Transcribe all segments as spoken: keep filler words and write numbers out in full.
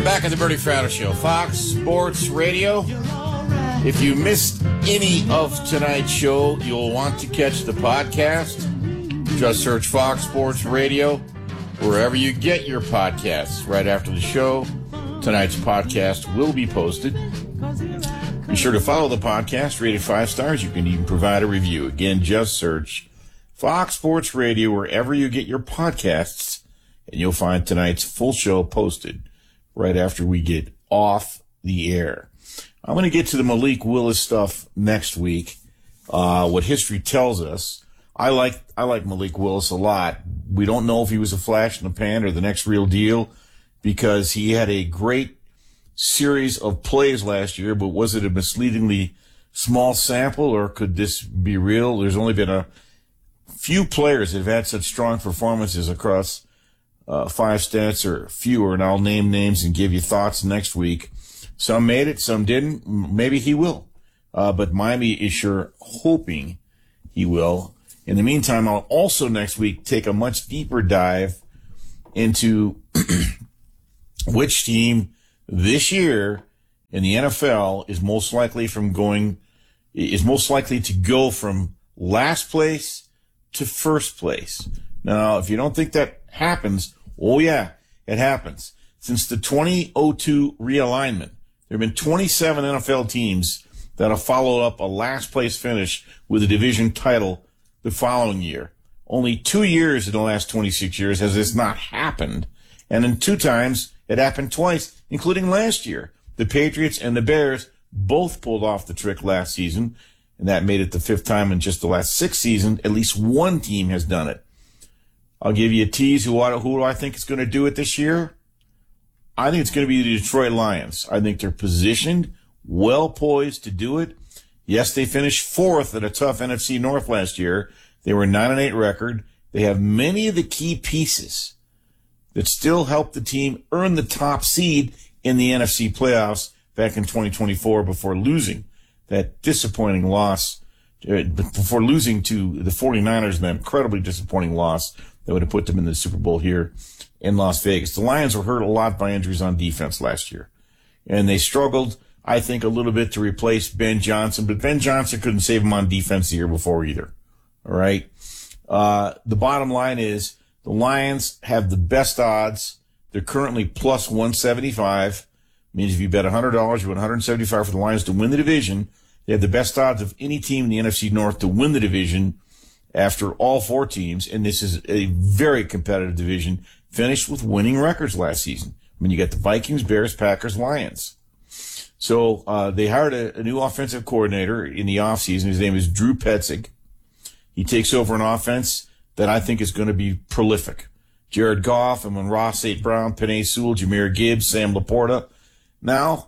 back at the Bernie Fratto Show, Fox Sports Radio. If you missed any of tonight's show, you'll want to catch the podcast. Just search Fox Sports Radio wherever you get your podcasts. Right after the show, tonight's podcast will be posted. Be sure to follow the podcast, rate it five stars. You can even provide a review. Again, just search Fox Sports Radio wherever you get your podcasts, and you'll find tonight's full show posted right after we get off the air. I'm going to get to the Malik Willis stuff next week, uh, what history tells us. I like I like Malik Willis a lot. We don't know if he was a flash in the pan or the next real deal because he had a great series of plays last year, but was it a misleadingly small sample, or could this be real? There's only been a few players that have had such strong performances across Uh, five stats or fewer, and I'll name names and give you thoughts next week. Some made it, some didn't. Maybe he will. Uh, but Miami is sure hoping he will. In the meantime, I'll also next week take a much deeper dive into which team this year in the N F L is most likely from going, is most likely to go from last place to first place. Now, if you don't think that happens, oh yeah, it happens. Since the twenty oh two realignment, there have been twenty-seven N F L teams that have followed up a last place finish with a division title the following year. Only two years in the last twenty-six years has this not happened. And in two times, it happened twice, including last year. The Patriots and the Bears both pulled off the trick last season, and that made it the fifth time in just the last six seasons. At least one team has done it. I'll give you a tease. Who, I, who do I think is going to do it this year? I think it's going to be the Detroit Lions. I think they're positioned, well poised to do it. Yes, they finished fourth in a tough N F C North last year. They were a nine and eight record. They have many of the key pieces that still help the team earn the top seed in the N F C playoffs back in twenty twenty-four before losing that disappointing loss, uh, before losing to the 49ers, that incredibly disappointing loss that would have put them in the Super Bowl here in Las Vegas. The Lions were hurt a lot by injuries on defense last year, and they struggled, I think, a little bit to replace Ben Johnson, but Ben Johnson couldn't save them on defense the year before either. All right. Uh, the bottom line is the Lions have the best odds. They're currently plus one seventy-five. Means if you bet one hundred dollars, you win one hundred seventy-five for the Lions to win the division. They have the best odds of any team in the N F C North to win the division after all four teams, and this is a very competitive division, finished with winning records last season. I mean, you got the Vikings, Bears, Packers, Lions. So uh they hired a, a new offensive coordinator in the offseason. His name is Drew Petzing. He takes over an offense that I think is going to be prolific. Jared Goff, and when Ross Saint Brown, Penei Sewell, Jahmyr Gibbs, Sam Laporta. Now,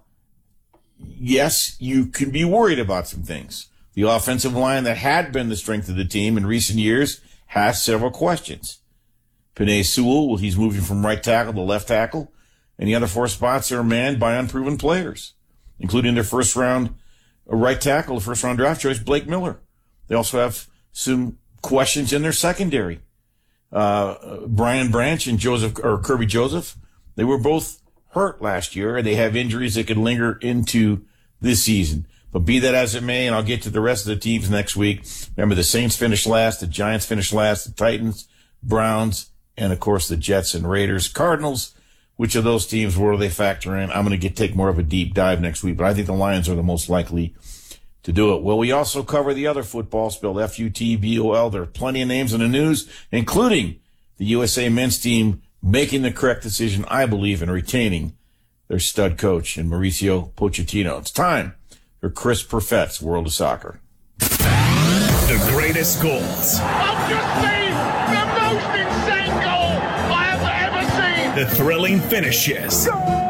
yes, you can be worried about some things. The offensive line that had been the strength of the team in recent years has several questions. Penei Sewell, well, he's moving from right tackle to left tackle, and the other four spots are manned by unproven players, including their first round right tackle, the first round draft choice, Blake Miller. They also have some questions in their secondary. Uh, Brian Branch and Joseph, or Kirby Joseph, they were both hurt last year, and they have injuries that could linger into this season. But be that as it may, and I'll get to the rest of the teams next week. Remember, the Saints finished last, the Giants finished last, the Titans, Browns, and of course the Jets and Raiders. Cardinals, which of those teams, where do they factor in? I'm going to get take more of a deep dive next week, but I think the Lions are the most likely to do it. Well, we also cover the other football, spelled F U T B O L. There are plenty of names in the news, including the U S A men's team making the correct decision, I believe, in retaining their stud coach in Mauricio Pochettino. It's time for Chris Perfett's World of Soccer. The greatest goals. I've just seen the most insane goal I have ever seen. The thrilling finishes.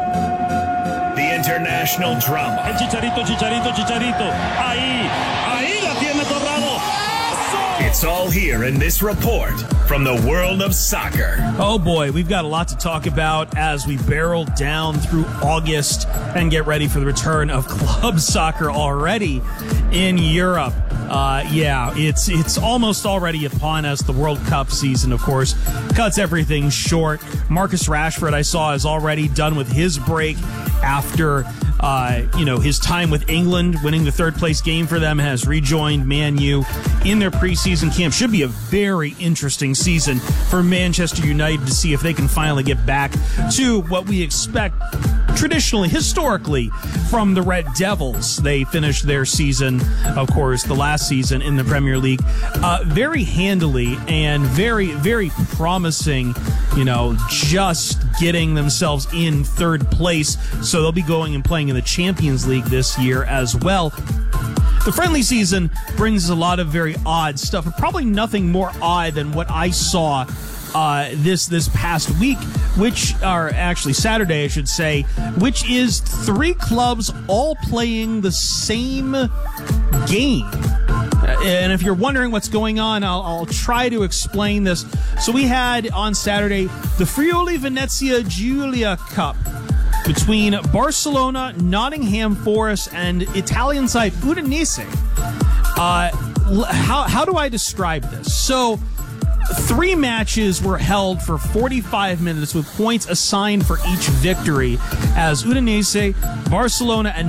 The international drama. El Chicharito, Chicharito, Chicharito. Ahí, ahí la tiene Torrado. It's all here in this report from the world of soccer. Oh boy, we've got a lot to talk about as we barrel down through August and get ready for the return of club soccer already in Europe. Uh, yeah, it's it's almost already upon us. The World Cup season, of course, cuts everything short. Marcus Rashford, I saw, is already done with his break after uh, you know his time with England, winning the third place game for them, has rejoined Man U in their preseason camp. Should be a very interesting season for Manchester United to see if they can finally get back to what we expect traditionally, historically, from the Red Devils. They finished their season, of course, the last season in the Premier League, uh, very handily and very, very promising, you know, just getting themselves in third place. So they'll be going and playing in the Champions League this year as well. The friendly season brings a lot of very odd stuff, but probably nothing more odd than what I saw uh, this this past week, which are actually Saturday, I should say, which is three clubs all playing the same game. And if you're wondering what's going on, I'll, I'll try to explain this. So we had on Saturday the Friuli Venezia Giulia Cup between Barcelona, Nottingham Forest, and Italian side Udinese. Uh, how, how do I describe this? So three matches were held for forty-five minutes with points assigned for each victory as Udinese, Barcelona, and